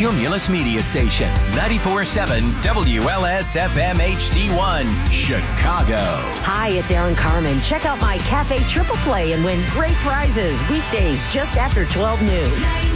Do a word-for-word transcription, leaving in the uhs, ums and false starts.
Cumulus Media Station, ninety-four point seven W L S F M H D one, Chicago. Hi, it's Aaron Carmen. Check out my Cafe Triple Play and win great prizes weekdays just after twelve noon.